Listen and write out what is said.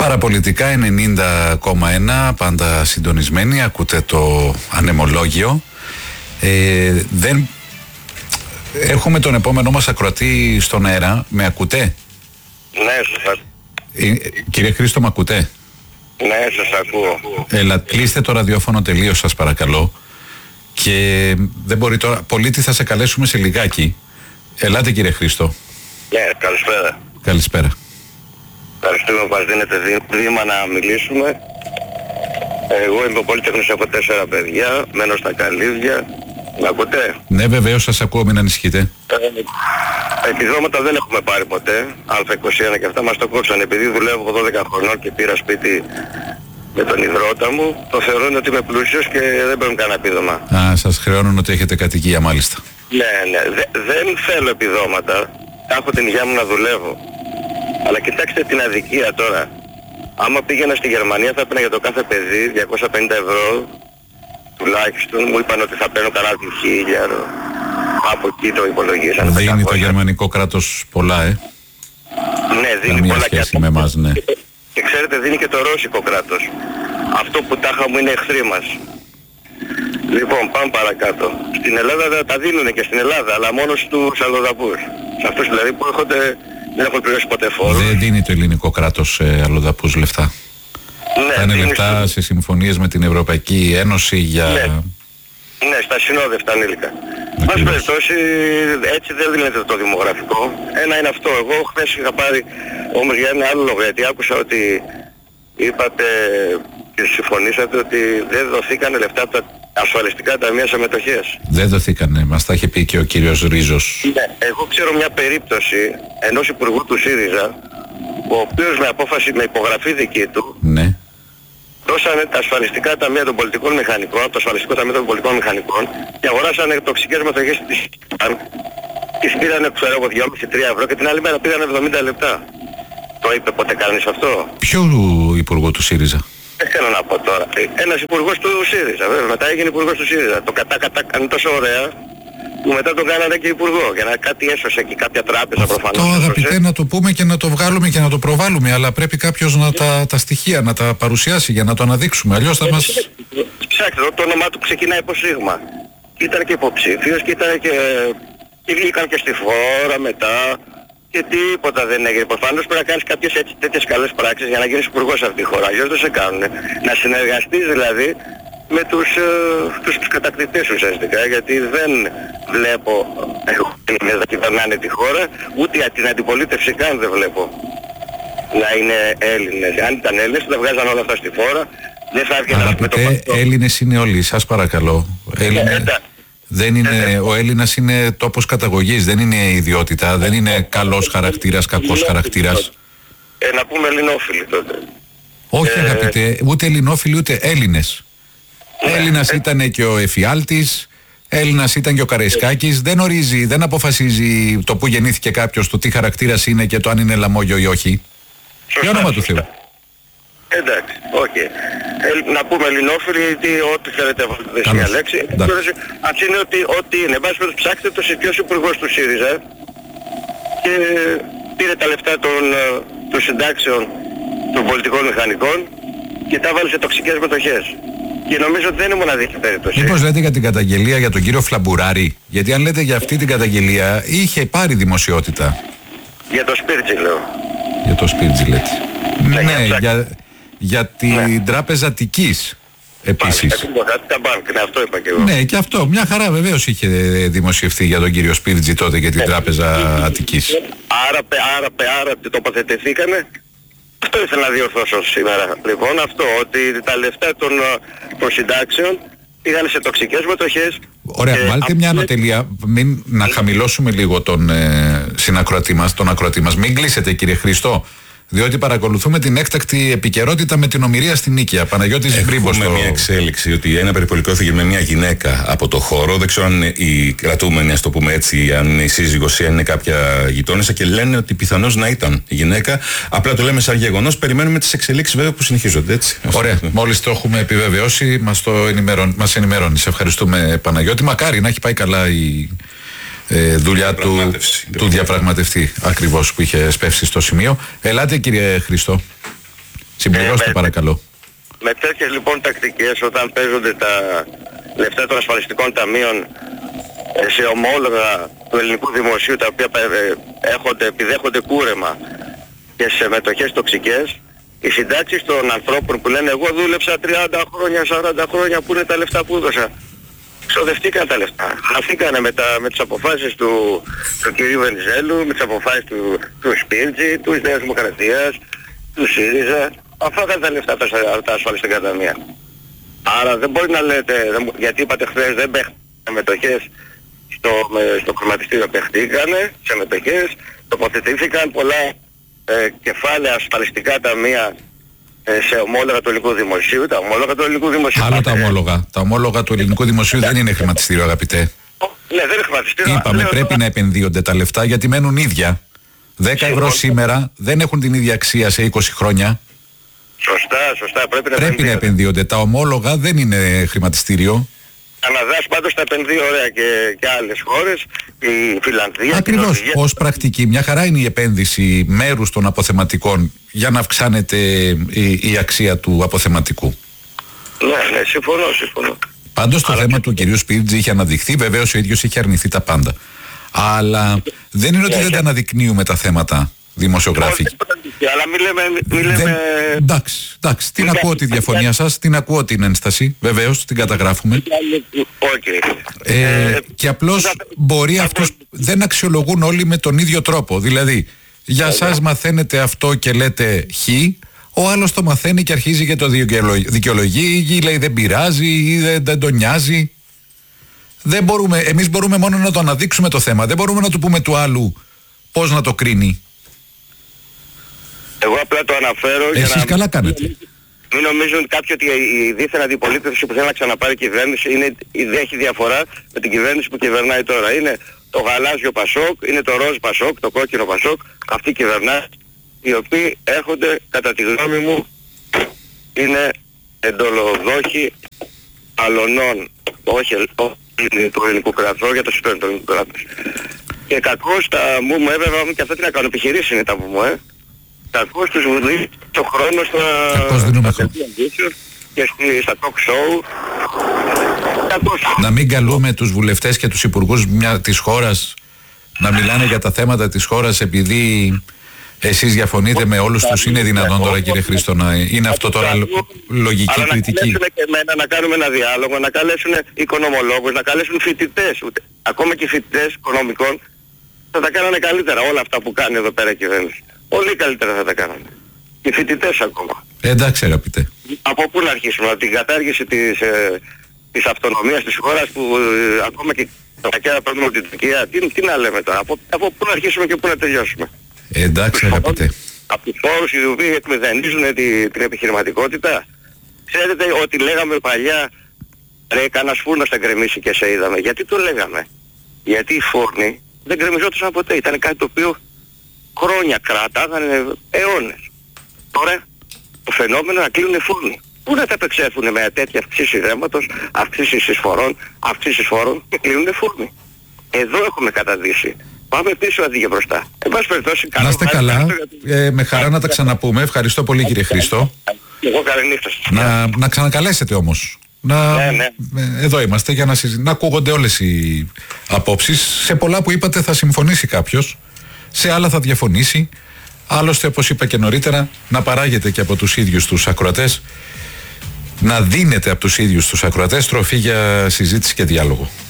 Παραπολιτικά 90,1, πάντα συντονισμένοι, ακούτε το ανεμολόγιο. Δεν έχουμε τον επόμενό μας ακροατή στον αέρα. Με ακούτε? Ναι, σας ακούω. Κύριε Χρήστο, με ακούτε? Ναι, σας ακούω. Έλα, κλείστε το ραδιόφωνο τελείως, σας παρακαλώ. Και δεν μπορεί τώρα. Πολίτη, θα σε καλέσουμε σε λιγάκι. Ελάτε, κύριε Χρήστο. Ναι, καλησπέρα. Καλησπέρα. Ευχαριστούμε που μας δίνετε βήμα να μιλήσουμε. Εγώ είμαι ο Πολυτεχνής, έχω 4 παιδιά, μένω στα Καλύβια. Με ακούτε? Ναι, βεβαίως σας ακούω, μην ανησυχείτε. Επιδόματα δεν έχουμε πάρει ποτέ, Α21 και αυτά μας το κόψαν. Επειδή δουλεύω 12 χρονών και πήρα σπίτι με τον υδρότα μου, το θεωρούν ότι είμαι πλούσιος και δεν παίρνουν κανένα επίδομα. Α, σας χρεώνουν ότι έχετε κατοικία, μάλιστα. Ναι, ναι, δεν θέλω επιδόματα. Έχω την υγεία μου να δουλεύω. Αλλά κοιτάξτε την αδικία τώρα. Άμα πήγαινα στη Γερμανία θα έπαιρνα για το κάθε παιδί 250 ευρώ τουλάχιστον. Μου είπαν ότι θα παίρνω κανένα 1.000. Από εκεί το υπολογίσαν. Δίνει το γερμανικό κράτος πολλά, Ναι, δίνει καμία πολλά σχέση με εμάς, ναι. Και ξέρετε, δίνει και το ρώσικο κράτος. Αυτό που τάχα μου είναι εχθροί μας. Λοιπόν, πάμε παρακάτω. Στην Ελλάδα τα δίνουν και στην Ελλάδα, αλλά μόνο στους αλλοδαπούς. Σε αυτούς δηλαδή που δεν έχουν πληρώσει ποτέ φόρους. Δεν δίνει το ελληνικό κράτος σε αλλοδαπούς λεφτά. Ναι, θα είναι λεφτά σε συμφωνίες με την Ευρωπαϊκή Ένωση για... Ναι, στα συνόδευτα ανήλικα. Μας περιπτώσει, έτσι δεν δίνεται το δημογραφικό. Ένα είναι αυτό. Εγώ χθες είχα πάρει όμως για ένα άλλο λόγο, γιατί άκουσα ότι είπατε και συμφωνήσατε ότι δεν δοθήκανε λεφτά από τα ασφαλιστικά ταμεία σε μετοχές. Δεν δοθήκανε, μας τα είχε πει και ο κύριος Ρίζος. Ναι, εγώ ξέρω μια περίπτωση ενός υπουργού του ΣΥΡΙΖΑ, ο οποίος με απόφαση, με υπογραφή δική του, ναι, δώσανε τα ασφαλιστικά ταμεία των πολιτικών μηχανικών, το ασφαλιστικό ταμείο των πολιτικών μηχανικών και αγοράσανε τοξικές μετοχές της ΠΑΝ. Τις πήρανε, ξέρω εγώ, 2,5-3 ευρώ και την άλλη μέρα πήρανε 70 λεπτά. Το είπε ποτέ κανείς αυτό? Ποιο υπουργό του ΣΥΡΙΖΑ? Δεν θέλω να πω τώρα. Ένας υπουργός του ΣΥΡΙΖΑ, βέβαια. Μετά έγινε υπουργός του ΣΥΡΙΖΑ. Το κάνει τόσο ωραία που μετά τον κάνανε και υπουργό. Για να κάτι έσωσε εκεί, κάποια τράπεζα προφανώς. Το αγαπητέ να το πούμε και να το βγάλουμε και να το προβάλλουμε. Αλλά πρέπει κάποιος να τα στοιχεία να τα παρουσιάσει για να το αναδείξουμε. Αλλιώς θα μας... Ψάξτε, το όνομά του ξεκινάει από Σίγμα. Ήταν και υποψήφιος και ήταν και... βγήκαν και στη φόρα μετά. Και τίποτα δεν έγινε. Προφανώς πρέπει να κάνεις κάποιες τέτοιες καλές πράξεις για να γίνεις υπουργός σε αυτή τη χώρα. Αλλιώς δεν σε κάνουν. Να συνεργαστείς δηλαδή με τους κατακτητές ουσιαστικά, γιατί δεν βλέπω να κυβερνάνε τη χώρα, ούτε την αντιπολίτευση καν δεν βλέπω να είναι Έλληνες. Αν ήταν Έλληνες θα βγάζαν όλα αυτά στη φόρα. Δεν θα έβγαιναν με το πακτό. Έλληνες είναι όλοι, σας παρακαλώ. Δεν είναι, ο Έλληνας είναι τόπος καταγωγής, δεν είναι ιδιότητα, δεν είναι καλός χαρακτήρας, κακός χαρακτήρας. Να πούμε ελληνόφιλοι τότε. Όχι αγαπητέ, ούτε ελληνόφιλοι ούτε Έλληνες. Έλληνας ήταν και ο Εφιάλτης, Έλληνας ήταν και ο Καραϊσκάκης, δεν ορίζει, δεν αποφασίζει το που γεννήθηκε κάποιος, το τι χαρακτήρας είναι και το αν είναι λαμόγιο ή όχι. Για όνομα του Θεού. Εντάξει, οκ. Να πούμε ελληνόφιλοι, γιατί ό,τι θέλετε από τη λέξη. Ας είναι ότι είναι. Εν πάση περιπτώσει ψάξτε το σε ποιος υπουργός του ΣΥΡΙΖΑ και πήρε τα λεφτά των συντάξεων των πολιτικών μηχανικών και τα βάλει σε τοξικές μετοχές. Και νομίζω ότι δεν είναι μοναδική περίπτωση. Μήπως λέτε για την καταγγελία για τον κύριο Φλαμπουράρη? Γιατί αν λέτε για αυτή την καταγγελία, είχε πάρει δημοσιότητα. Για το Σπίρτζι λέω. Για το Σπίρτζι λέτε. Ναι, για την Τράπεζα Αττικής επίσης. Ναι, αυτό είπα και εγώ. Ναι, και αυτό. Μια χαρά βεβαίως είχε δημοσιευτεί για τον κύριο Σπίρτζι τότε και την Τράπεζα Αττικής. Άρα τοποθετηθήκανε. Αυτό ήθελα να διορθώσω σήμερα. Λοιπόν, αυτό, ότι τα λεφτά των συντάξεων πήγαν σε τοξικές μετοχές. Ωραία, βάλτε μια ανωτελεία, να χαμηλώσουμε λίγο τον ακροατή μας. Μην κλείσετε, κύριε Χριστό, διότι παρακολουθούμε την έκτακτη επικαιρότητα με την ομηρία στην Νίκαια. Παναγιώτης Μπρίμπος. Έχουμε μια εξέλιξη ότι ένα περιπολικώθηκε με μια γυναίκα από το χώρο. Δεν ξέρω αν οι κρατούμενοι, ας το πούμε έτσι, αν η σύζυγος είναι κάποια γειτόνισσα, και λένε ότι πιθανώς να ήταν η γυναίκα. Απλά το λέμε σαν γεγονός. Περιμένουμε τις εξελίξεις βέβαια που συνεχίζονται, έτσι. Ωραία. Μόλις το έχουμε επιβεβαιώσει, μας ενημερώνει. Σε ευχαριστούμε, Παναγιώτη. Μακάρι να έχει πάει καλά η δουλειά του διαπραγματευτή ακριβώς που είχε σπεύσει στο σημείο. Ελάτε, κύριε Χριστό. Συμπληρώστε παρακαλώ. Με τέτοιες λοιπόν τακτικές, όταν παίζονται τα λεφτά των ασφαλιστικών ταμείων σε ομόλογα του ελληνικού δημοσίου, τα οποία επιδέχονται κούρεμα και σε μετοχές τοξικές, οι συντάξεις των ανθρώπων που λένε εγώ δούλεψα 30 χρόνια, 40 χρόνια, πού είναι τα λεφτά που έδωσα. Ξοδευτήκαν τα λεφτά. Χαθήκανε με τις αποφάσεις του κυρίου Βενιζέλου, με τις αποφάσεις του Σπίρτζη, της Νέας Δημοκρατίας, του ΣΥΡΙΖΑ. Αυτά ήταν τα λεφτά τα ασφαλιστικά ταμεία. Άρα δεν μπορεί να λέτε, γιατί είπατε χθες δεν παίχτηκαν μετοχές στο χρηματιστήριο, παίχτηκανε σε μετοχές, τοποθετήθηκαν πολλά κεφάλαια ασφαλιστικά ταμεία σε ομόλογα του ελληνικού δημοσίου. Τα ομόλογα του ελληνικού δημοσίου. Άλλα τα ομόλογα. Τα ομόλογα του ελληνικού δημοσίου δεν είναι χρηματιστήριο, αγαπητέ. Ναι, δεν είναι χρηματιστήριο. Είπαμε πρέπει να επενδύονται τα λεφτά γιατί μένουν ίδια. 10 ευρώ σήμερα δεν έχουν την ίδια αξία σε 20 χρόνια. Σωστά. Πρέπει να επενδύονται. Τα ομόλογα δεν είναι χρηματιστήριο. Καναδάς πάντως τα επενδύει ωραία και άλλες χώρες, η Φιλανδία. Ακριβώς. Ως πρακτική, μια χαρά είναι η επένδυση μέρους των αποθεματικών για να αυξάνεται η αξία του αποθεματικού. Ναι, συμφωνώ. Πάντως το θέμα του κυρίου Σπίρτζη είχε αναδειχθεί, βεβαίως ο ίδιος είχε αρνηθεί τα πάντα. Αλλά δεν είναι ότι δεν τα αναδεικνύουμε τα θέματα δημοσιογράφοι. Αλλά μην λέμε... Εντάξει, την ακούω τη διαφωνία σας, την ακούω την ένσταση, βεβαίως, την καταγράφουμε. Και απλώς μπορεί αυτούς, δεν αξιολογούν όλοι με τον ίδιο τρόπο. Δηλαδή, για σας μαθαίνετε αυτό και λέτε χ, ο άλλος το μαθαίνει και αρχίζει και το δικαιολογεί ή λέει δεν πειράζει ή δεν τον νοιάζει. Εμείς μπορούμε μόνο να το αναδείξουμε το θέμα, δεν μπορούμε να του πούμε του άλλου πώς να το κρίνει. Εγώ απλά το αναφέρω. Εσείς καλά κάνετε. Μην νομίζουν κάποιοι ότι η δίθεν αντιπολίτευση που θέλει να ξαναπάρει κυβέρνηση έχει διαφορά με την κυβέρνηση που κυβερνάει τώρα. Είναι το γαλάζιο Πασόκ, είναι το ροζ Πασόκ, το κόκκινο Πασόκ. Αυτοί κυβερνάει, οι οποίοι έρχονται, κατά τη γνώμη μου, είναι εντολοδόχοι αλωνών, όχι του ελληνικού κράτους, για το σύστημα του ελληνικού κράτους. Και κακώς τα μου έβεβα και αυτά τι να κάνω, επιχειρήσεις είναι τα μου, κακώς τους βουλεί το χρόνο στα και στα talk show. Να μην καλούμε τους βουλευτές και τους υπουργούς της χώρας να μιλάνε για τα θέματα της χώρας επειδή εσείς διαφωνείτε με όλους τους. Είναι δυνατόν τώρα, κύριε Χρήστο, να είναι αυτό τώρα λογική κριτική? Να καλέσουν και εμένα, να κάνουμε ένα διάλογο, να καλέσουν οικονομολόγους, να καλέσουν φοιτητές. Ακόμα και φοιτητές οικονομικών θα τα κάνανε καλύτερα όλα αυτά που κάνει εδώ πέρα η κυβέρνηση. Πολύ καλύτερα θα τα κάνανε. Οι φοιτητές ακόμα. Εντάξει, αγαπητέ. Από πού να αρχίσουμε? Από την κατάργηση της αυτονομίας της χώρας που ακόμα και τα πρόβλημα με την Τουρκία. Τι να λέμε τώρα? Από πού να αρχίσουμε και πού να τελειώσουμε? Εντάξει, αγαπητέ. Από τους φόρους οι οποίοι εκμηδενίζουν την επιχειρηματικότητα. Ξέρετε ότι λέγαμε παλιά, ρε κανένας φούρνος θα γκρεμίσει και σε είδαμε. Γιατί το λέγαμε? Γιατί οι φούρνοι δεν γκρεμιζόντουσαν ποτέ. Ήταν κάτι το οποίο χρόνια κράταγαν, αιώνες. Τώρα το φαινόμενο να κλείνουν φούρνοι. Πού να τα επεξέλθουν με τέτοια αυξήσεις ρεύματος, αυξήσεις φόρων και κλείνουν φούρνοι. Εδώ έχουμε καταδύσει. Πάμε πίσω αντί για μπροστά. Εν πάση περιπτώσει, να είστε καλά. Με χαρά να τα ξαναπούμε. Ευχαριστώ πολύ, κύριε Χρήστο. Εγώ καλή νύχτα σας. Να ξανακαλέσετε όμως. Ναι. Εδώ είμαστε για να ακούγονται όλες οι απόψεις. Σε πολλά που είπατε θα συμφωνήσει κάποιος, σε άλλα θα διαφωνήσει. Άλλωστε, όπως είπα και νωρίτερα, να παράγεται και από τους ίδιους τους ακροατές, να δίνεται από τους ίδιους τους ακροατές τροφή για συζήτηση και διάλογο.